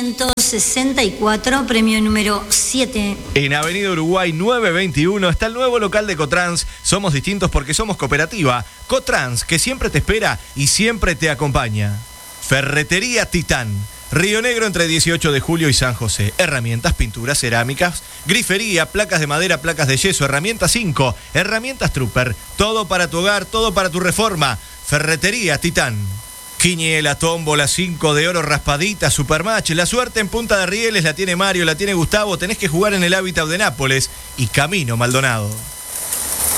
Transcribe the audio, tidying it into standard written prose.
564, premio número 7. En Avenida Uruguay 921 está el nuevo local de Cotrans. Somos distintos porque somos cooperativa. Cotrans, que siempre te espera y siempre te acompaña. Ferretería Titán. Río Negro entre 18 de julio y San José. Herramientas, pinturas, cerámicas, grifería, placas de madera, placas de yeso, herramientas 5, herramientas Trooper. Todo para tu hogar, todo para tu reforma. Ferretería Titán. Quiniela, tómbola, 5 de oro, raspadita, supermatch. La suerte en Punta de Rieles la tiene Mario, la tiene Gustavo. Tenés que jugar en el Hábitat de Nápoles y Camino Maldonado.